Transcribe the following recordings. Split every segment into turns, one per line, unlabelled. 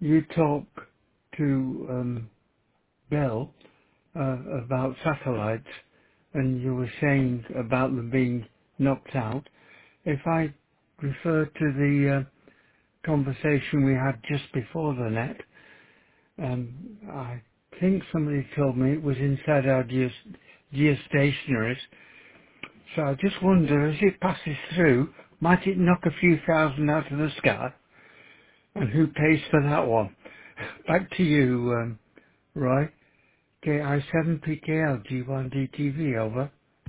you talk to Bill about satellites, and you were saying about them being knocked out. If I refer to the conversation we had just before the net, I think somebody told me it was inside our geostationaries. So I just wonder, as it passes through, might it knock a few thousand out of the sky? And who pays for that one? Back to you, Roy. KI7PKL G1DTV, over.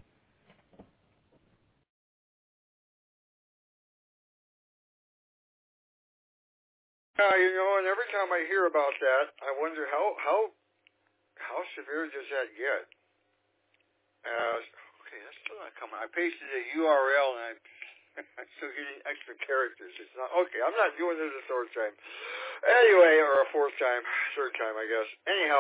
And every time I hear about that, I wonder how severe does that get? Okay, that's still not coming. I pasted a URL and I'm still getting extra characters. It's not okay. I'm not doing this a third time. Anyway, or a third time, I guess. Anyhow,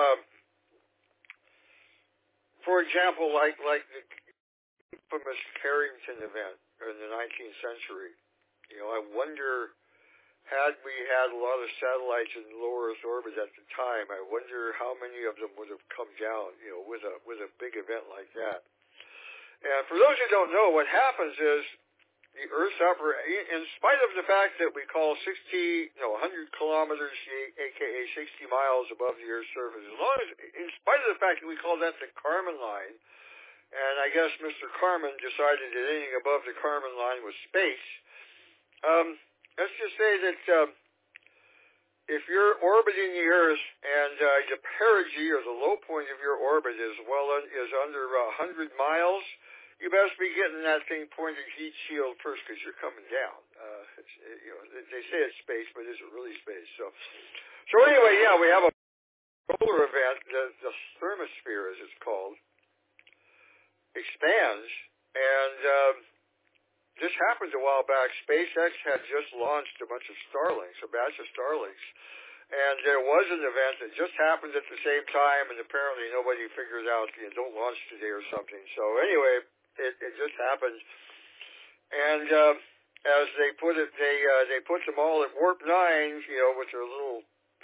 for example, like the infamous Carrington event in the 19th century. I wonder, had we had a lot of satellites in low Earth orbit at the time, I wonder how many of them would have come down, with a big event like that. And for those who don't know, what happens is the Earth's in spite of the fact that we call 100 kilometers, aka 60 miles above the Earth's surface, in spite of the fact that we call that the Kármán line, and I guess Mr. Kármán decided that anything above the Kármán line was space. Let's just say that if you're orbiting the Earth and the perigee, or the low point of your orbit, is under 100 miles, you best be getting that thing pointed heat shield first, because you're coming down. They say it's space, but is it really space? So anyway, yeah, we have a solar event. The thermosphere, as it's called, expands, and this happened a while back. SpaceX had just launched a batch of Starlinks, and there was an event that just happened at the same time, and apparently nobody figured out, don't launch today or something. So anyway, it just happened, and as they put it, they put them all at warp 9, with their little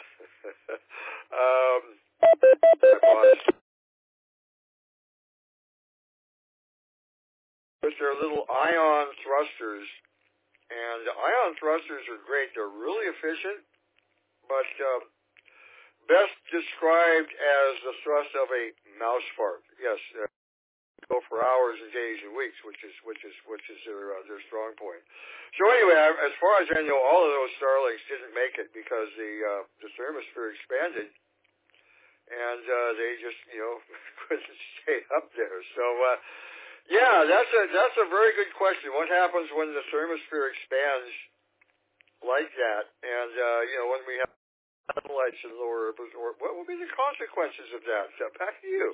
with their little ion thrusters. And the ion thrusters are great. They're really efficient, but best described as the thrust of a mouse fart. Yes, go for hours and days and weeks, which is their strong point. So anyway, as far as I know, all of those Starlinks didn't make it because the thermosphere expanded, and they just couldn't stay up there. So yeah, that's a very good question. What happens when the thermosphere expands like that, and when we have satellites in lower Earth, or what will be the consequences of that? So back to you.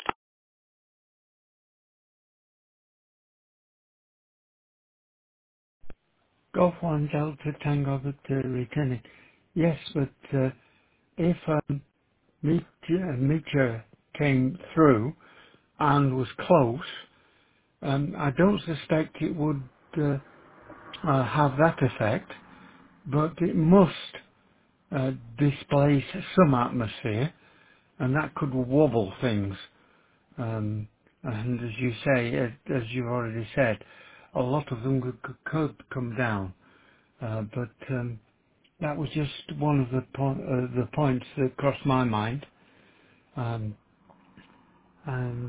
Golf 1 Delta Tango Victor returning. Yes, but if Meteor came through and was close, I don't suspect it would have that effect, but it must displace some atmosphere, and that could wobble things. And as you say, as you've already said, a lot of them could come down. But that was just one of the points that crossed my mind. Um, and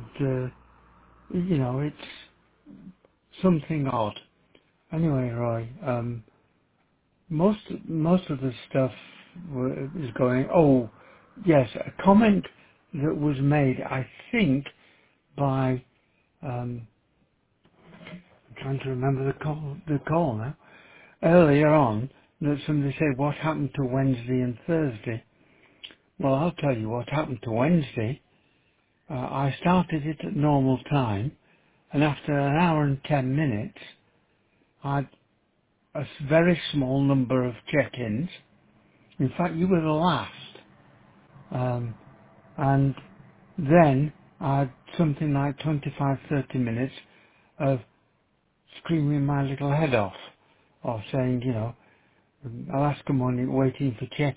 it's something odd. Anyway, Roy, most of the stuff is going. Oh, yes, a comment that was made, I think, by I'm trying to remember the call now. Earlier on, that somebody said, "What happened to Wednesday and Thursday?" Well, I'll tell you what happened to Wednesday. I started it at normal time, and after an hour and 10 minutes, I had very small number of check-ins. In fact, you were the last. And then I had something like 25, 30 minutes of screaming my little head off, or saying, Alaska morning waiting for check